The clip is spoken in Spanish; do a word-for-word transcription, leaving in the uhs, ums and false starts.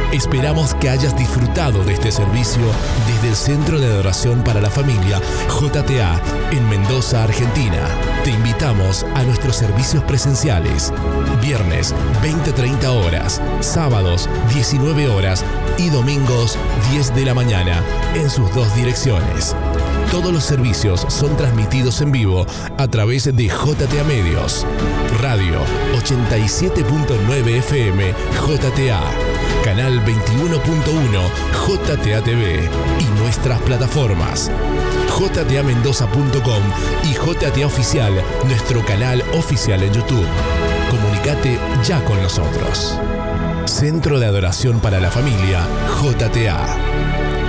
Esperamos que hayas disfrutado de este servicio desde el Centro de Adoración para la Familia J T A en Mendoza, Argentina. Te invitamos a nuestros servicios presenciales, viernes veinte a treinta horas, sábados diecinueve horas y domingos diez de la mañana en sus dos direcciones. Todos los servicios son transmitidos en vivo a través de J T A Medios, Radio ochenta y siete punto nueve F M J T A, Canal veintiuno punto uno J T A T V y nuestras plataformas J T A Mendoza punto com y J T A Oficial, nuestro canal oficial en YouTube. Comunicate ya con nosotros. Centro de Adoración para la Familia J T A.